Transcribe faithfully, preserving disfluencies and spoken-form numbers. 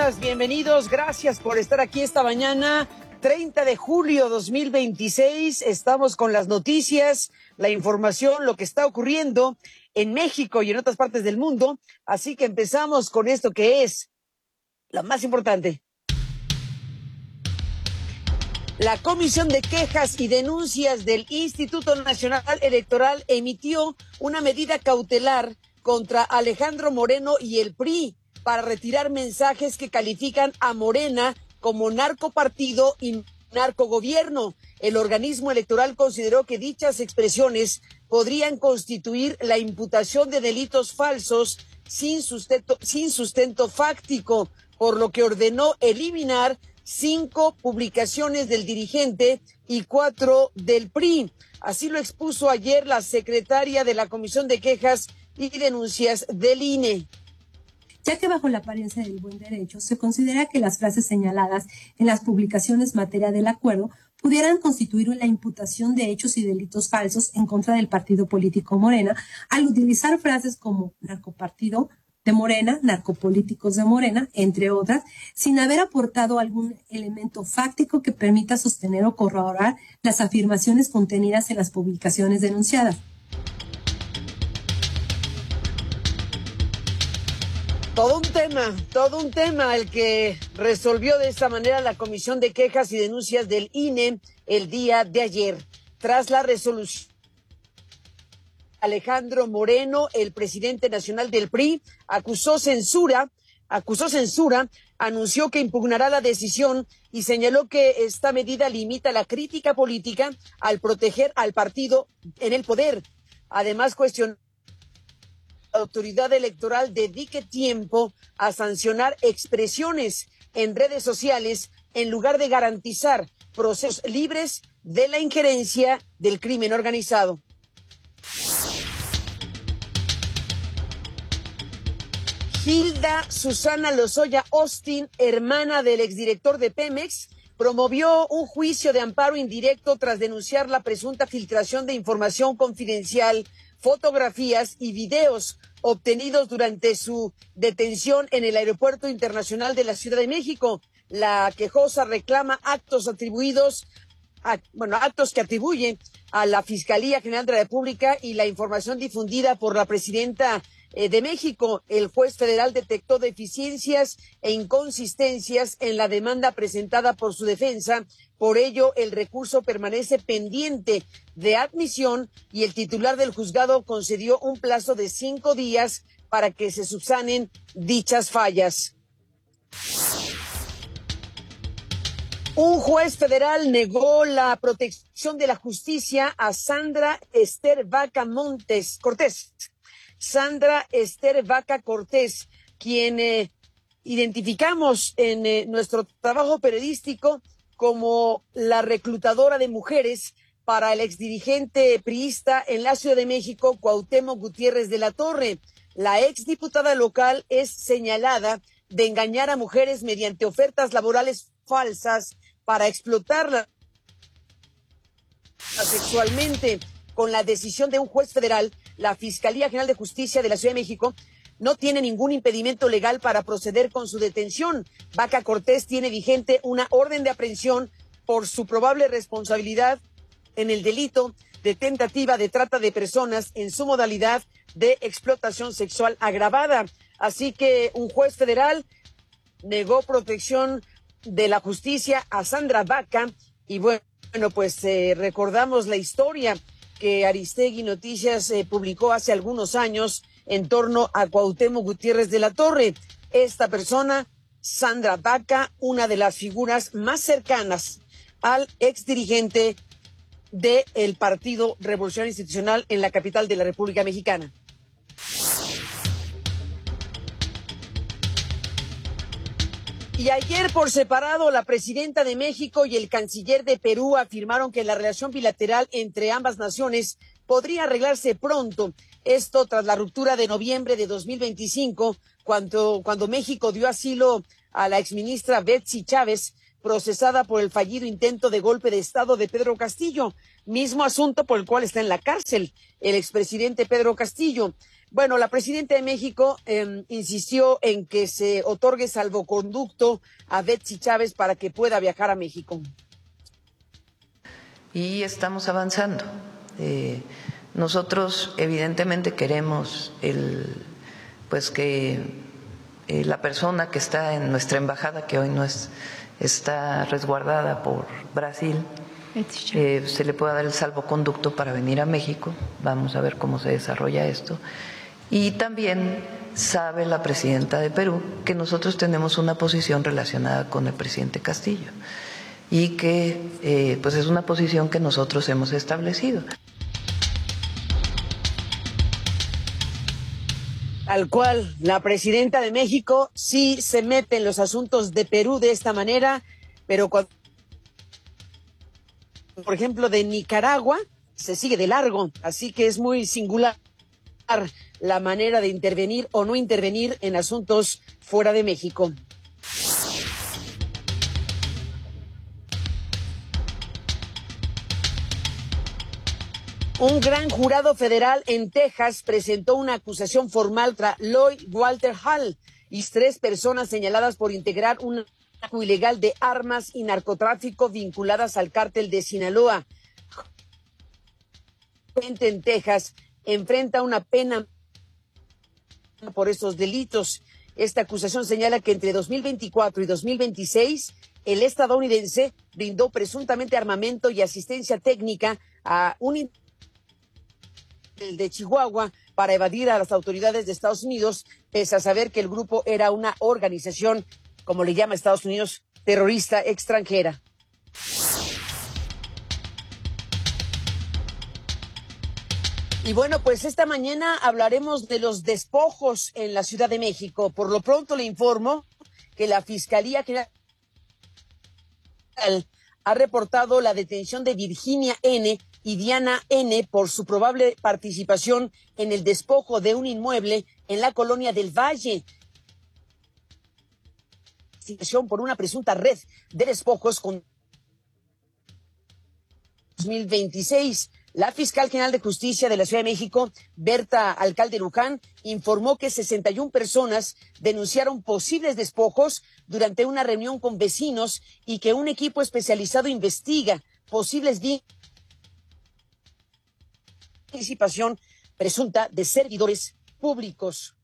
días, bienvenidos, gracias por estar aquí esta mañana, treinta de julio dos mil veintiséis, estamos con las noticias, la información, lo que está ocurriendo en México y en otras partes del mundo, así que empezamos con esto que es lo más importante. La Comisión de Quejas y Denuncias del Instituto Nacional Electoral emitió una medida cautelar contra Alejandro Moreno y el P R I para retirar mensajes que califican a Morena como narcopartido y narcogobierno. El organismo electoral consideró que dichas expresiones podrían constituir la imputación de delitos falsos sin sustento, sin sustento fáctico, por lo que ordenó eliminar cinco publicaciones del dirigente y cuatro del P R I. Así lo expuso ayer la secretaria de la Comisión de Quejas y Denuncias del I N E. Ya que bajo la apariencia del buen derecho se considera que las frases señaladas en las publicaciones materia del acuerdo pudieran constituir la imputación de hechos y delitos falsos en contra del partido político Morena al utilizar frases como narcopartido de Morena, narcopolíticos de Morena, entre otras, sin haber aportado algún elemento fáctico que permita sostener o corroborar las afirmaciones contenidas en las publicaciones denunciadas. Todo un tema, todo un tema el que resolvió de esta manera la Comisión de Quejas y Denuncias del I N E el día de ayer. Tras la resolución, Alejandro Moreno, el presidente nacional del P R I, acusó censura, acusó censura, anunció que impugnará la decisión y señaló que esta medida limita la crítica política al proteger al partido en el poder. Además, cuestionó la autoridad electoral dedique tiempo a sancionar expresiones en redes sociales en lugar de garantizar procesos libres de la injerencia del crimen organizado. Hilda Susana Lozoya Austin, hermana del exdirector de Pemex, promovió un juicio de amparo indirecto tras denunciar la presunta filtración de información confidencial, fotografías y videos obtenidos durante su detención en el Aeropuerto Internacional de la Ciudad de México. La quejosa reclama actos atribuidos, a, bueno, actos que atribuyen a la Fiscalía General de la República y la información difundida por la presidenta eh, de México. El juez federal detectó deficiencias e inconsistencias en la demanda presentada por su defensa. Por ello, el recurso permanece pendiente de admisión y el titular del juzgado concedió un plazo de cinco días para que se subsanen dichas fallas. Un juez federal negó la protección de la justicia a Sandra Esther Vaca Montes Cortés. Sandra Esther Vaca Cortés, quien eh, identificamos en eh, nuestro trabajo periodístico como la reclutadora de mujeres para el exdirigente priista en la Ciudad de México, Cuauhtémoc Gutiérrez de la Torre. La exdiputada local es señalada de engañar a mujeres mediante ofertas laborales falsas para explotarlas sexualmente. Con la decisión de un juez federal, la Fiscalía General de Justicia de la Ciudad de México no tiene ningún impedimento legal para proceder con su detención. Vaca Cortés tiene vigente una orden de aprehensión por su probable responsabilidad en el delito de tentativa de trata de personas en su modalidad de explotación sexual agravada. Así que un juez federal negó protección de la justicia a Sandra Vaca y bueno, pues eh, recordamos la historia que Aristegui Noticias eh, publicó hace algunos años en torno a Cuauhtémoc Gutiérrez de la Torre. Esta persona, Sandra Vaca, una de las figuras más cercanas al exdirigente del Partido Revolucionario Institucional en la capital de la República Mexicana. Y ayer por separado, la presidenta de México y el canciller de Perú afirmaron que la relación bilateral entre ambas naciones podría arreglarse pronto. Esto tras la ruptura de noviembre de dos mil veinticinco, cuando, cuando México dio asilo a la exministra Betsy Chávez, procesada por el fallido intento de golpe de Estado de Pedro Castillo, mismo asunto por el cual está en la cárcel el expresidente Pedro Castillo. Bueno, la presidenta de México eh, insistió en que se otorgue salvoconducto a Betsy Chávez para que pueda viajar a México. Y estamos avanzando. Eh, nosotros evidentemente queremos el, pues que eh, la persona que está en nuestra embajada, que hoy no es, está resguardada por Brasil, eh, se le pueda dar el salvoconducto para venir a México. Vamos a ver cómo se desarrolla esto. Y también sabe la presidenta de Perú que nosotros tenemos una posición relacionada con el presidente Castillo y que eh, pues es una posición que nosotros hemos establecido. Tal cual, la presidenta de México sí se mete en los asuntos de Perú de esta manera, pero cuando, por ejemplo, de Nicaragua, se sigue de largo, así que es muy singular la manera de intervenir o no intervenir en asuntos fuera de México. Un gran jurado federal en Texas presentó una acusación formal contra Lloyd Walter Hall y tres personas señaladas por integrar un tráfico ilegal de armas y narcotráfico vinculadas al cártel de Sinaloa. Gente en Texas enfrenta una pena por estos delitos. Esta acusación señala que entre dos mil veinticuatro y dos mil veintiséis el estadounidense brindó presuntamente armamento y asistencia técnica a un de Chihuahua para evadir a las autoridades de Estados Unidos, pese a saber que el grupo era una organización, como le llama Estados Unidos, terrorista extranjera. Y bueno, pues esta mañana hablaremos de los despojos en la Ciudad de México. Por lo pronto le informo que la Fiscalía General ha reportado la detención de Virginia N. y Diana N. por su probable participación en el despojo de un inmueble en la colonia del Valle. Por una presunta red de despojos con dos mil veintiséis. La fiscal general de justicia de la Ciudad de México, Berta Alcalde Luján, informó que sesenta y una personas denunciaron posibles despojos durante una reunión con vecinos y que un equipo especializado investiga posibles víctimas de participación presunta de servidores públicos.